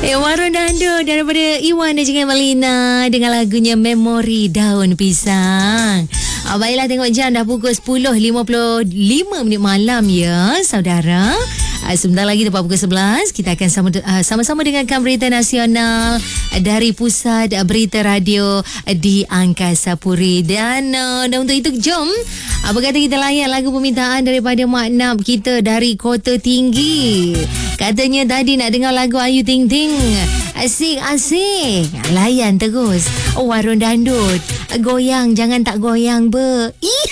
Warung Dando daripada Iwan dan juga Melina dengan lagunya Memori Daun Pisang. Baiklah, tengok jam dah pukul 10.55 malam ya saudara. Sebentar lagi tepat pukul 11 kita akan sama-sama dengarkan berita nasional dari Pusat Berita Radio di Angkasa Puri. Dan untuk itu jom apa kata kita layan lagu permintaan daripada Mak Nap kita dari Kota Tinggi. Katanya tadi nak dengar lagu Ayu Ting Ting. Asik-asik. Layan terus. Warung Dandut. Goyang, jangan tak goyang ber.